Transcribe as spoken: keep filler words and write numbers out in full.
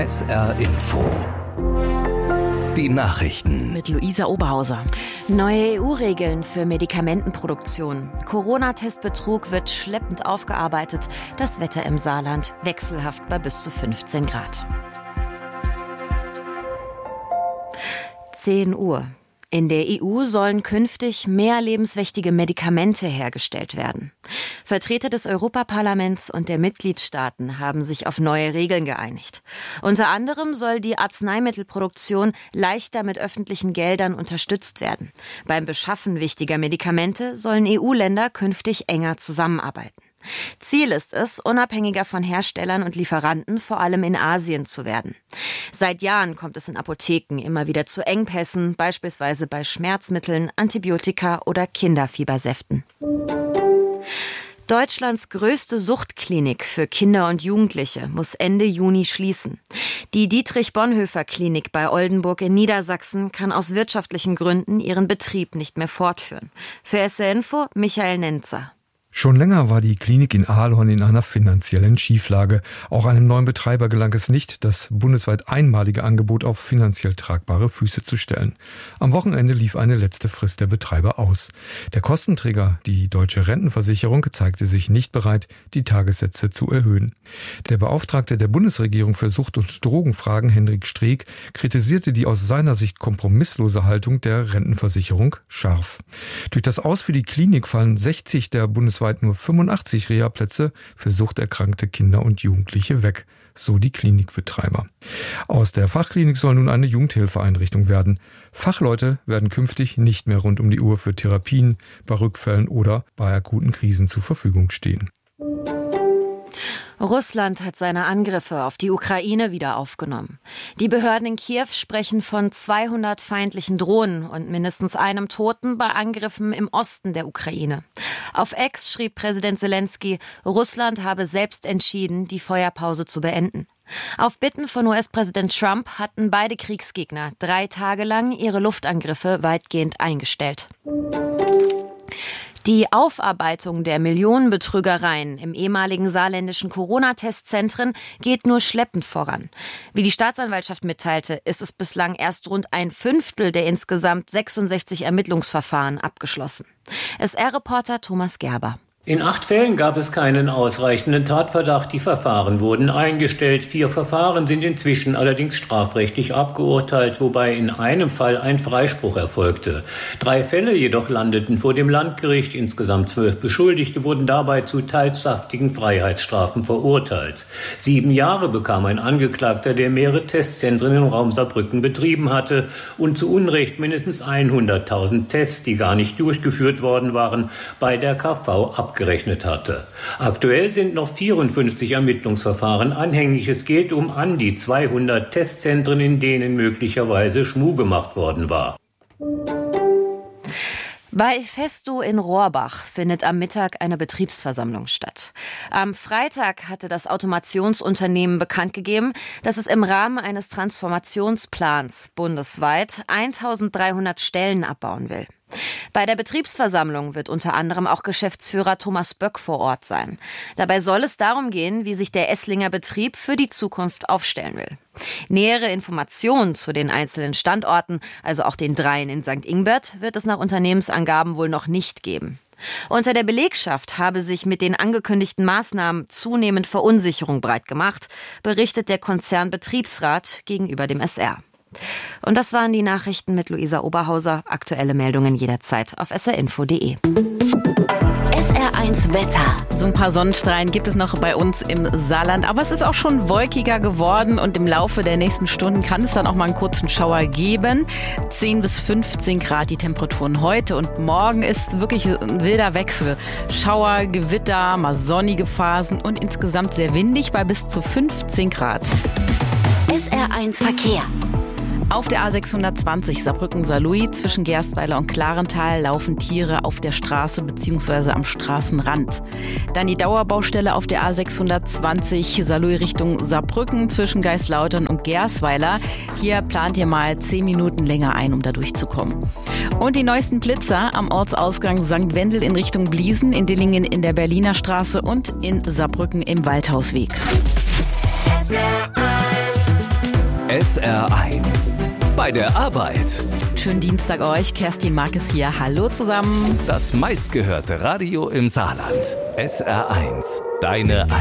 S R Info. Die Nachrichten mit Luisa Oberhauser. Neue E U-Regeln für Medikamentenproduktion. Corona-Testbetrug wird schleppend aufgearbeitet. Das Wetter im Saarland wechselhaft bei bis zu fünfzehn Grad. zehn Uhr. In der E U sollen künftig mehr lebenswichtige Medikamente hergestellt werden. Vertreter des Europaparlaments und der Mitgliedstaaten haben sich auf neue Regeln geeinigt. Unter anderem soll die Arzneimittelproduktion leichter mit öffentlichen Geldern unterstützt werden. Beim Beschaffen wichtiger Medikamente sollen E U-Länder künftig enger zusammenarbeiten. Ziel ist es, unabhängiger von Herstellern und Lieferanten vor allem in Asien zu werden. Seit Jahren kommt es in Apotheken immer wieder zu Engpässen, beispielsweise bei Schmerzmitteln, Antibiotika oder Kinderfiebersäften. Deutschlands größte Suchtklinik für Kinder und Jugendliche muss Ende Juni schließen. Die Dietrich-Bonhoeffer-Klinik bei Oldenburg in Niedersachsen kann aus wirtschaftlichen Gründen ihren Betrieb nicht mehr fortführen. Für S R Info Michael Nenzer. Schon länger war die Klinik in Ahlhorn in einer finanziellen Schieflage. Auch einem neuen Betreiber gelang es nicht, das bundesweit einmalige Angebot auf finanziell tragbare Füße zu stellen. Am Wochenende lief eine letzte Frist der Betreiber aus. Der Kostenträger, die Deutsche Rentenversicherung, zeigte sich nicht bereit, die Tagessätze zu erhöhen. Der Beauftragte der Bundesregierung für Sucht- und Drogenfragen, Hendrik Streeck, kritisierte die aus seiner Sicht kompromisslose Haltung der Rentenversicherung scharf. Durch das Aus für die Klinik fallen sechzig der bundesweit nur fünfundachtzig Reha-Plätze für suchterkrankte Kinder und Jugendliche weg, so die Klinikbetreiber. Aus der Fachklinik soll nun eine Jugendhilfeeinrichtung werden. Fachleute werden künftig nicht mehr rund um die Uhr für Therapien, bei Rückfällen oder bei akuten Krisen zur Verfügung stehen. Russland hat seine Angriffe auf die Ukraine wieder aufgenommen. Die Behörden in Kiew sprechen von zweihundert feindlichen Drohnen und mindestens einem Toten bei Angriffen im Osten der Ukraine. Auf X schrieb Präsident Zelensky, Russland habe selbst entschieden, die Feuerpause zu beenden. Auf Bitten von U S-Präsident Trump hatten beide Kriegsgegner drei Tage lang ihre Luftangriffe weitgehend eingestellt. Die Aufarbeitung der Millionenbetrügereien im ehemaligen saarländischen Corona-Testzentren geht nur schleppend voran. Wie die Staatsanwaltschaft mitteilte, ist es bislang erst rund ein Fünftel der insgesamt sechsundsechzig Ermittlungsverfahren abgeschlossen. S R-Reporter Thomas Gerber. In acht Fällen gab es keinen ausreichenden Tatverdacht. Die Verfahren wurden eingestellt. Vier Verfahren sind inzwischen allerdings strafrechtlich abgeurteilt, wobei in einem Fall ein Freispruch erfolgte. Drei Fälle jedoch landeten vor dem Landgericht. Insgesamt zwölf Beschuldigte wurden dabei zu teils saftigen Freiheitsstrafen verurteilt. Sieben Jahre bekam ein Angeklagter, der mehrere Testzentren im Raum Saarbrücken betrieben hatte und zu Unrecht mindestens hunderttausend Tests, die gar nicht durchgeführt worden waren, bei der K V abgerechnet. gerechnet hatte. Aktuell sind noch vierundfünfzig Ermittlungsverfahren anhängig. Es geht um an die zweihundert Testzentren, in denen möglicherweise Schmuh gemacht worden war. Bei Festo in Rohrbach findet am Mittag eine Betriebsversammlung statt. Am Freitag hatte das Automationsunternehmen bekannt gegeben, dass es im Rahmen eines Transformationsplans bundesweit eintausenddreihundert Stellen abbauen will. Bei der Betriebsversammlung wird unter anderem auch Geschäftsführer Thomas Böck vor Ort sein. Dabei soll es darum gehen, wie sich der Esslinger Betrieb für die Zukunft aufstellen will. Nähere Informationen zu den einzelnen Standorten, also auch den dreien in Sankt Ingbert, wird es nach Unternehmensangaben wohl noch nicht geben. Unter der Belegschaft habe sich mit den angekündigten Maßnahmen zunehmend Verunsicherung breit gemacht, berichtet der Konzernbetriebsrat gegenüber dem S R. Und das waren die Nachrichten mit Luisa Oberhauser. Aktuelle Meldungen jederzeit auf S R info punkt de. S R eins Wetter. So ein paar Sonnenstrahlen gibt es noch bei uns im Saarland, aber es ist auch schon wolkiger geworden und im Laufe der nächsten Stunden kann es dann auch mal einen kurzen Schauer geben. zehn bis fünfzehn Grad die Temperaturen heute und morgen ist wirklich ein wilder Wechsel. Schauer, Gewitter, mal sonnige Phasen und insgesamt sehr windig bei bis zu fünfzehn Grad. S R eins Verkehr. Auf der A sechshundertzwanzig Saarbrücken-Saarlouis zwischen Gerstweiler und Klarental laufen Tiere auf der Straße bzw. am Straßenrand. Dann die Dauerbaustelle auf der A sechshundertzwanzig Saarlouis Richtung Saarbrücken zwischen Geislautern und Gersweiler. Hier plant ihr mal zehn Minuten länger ein, um da durchzukommen. Und die neuesten Blitzer am Ortsausgang Sankt Wendel in Richtung Bliesen, in Dillingen in der Berliner Straße und in Saarbrücken im Waldhausweg. S R eins S R eins. Bei der Arbeit. Schönen Dienstag euch. Kerstin Markes hier. Hallo zusammen. Das meistgehörte Radio im Saarland. S R eins. Deine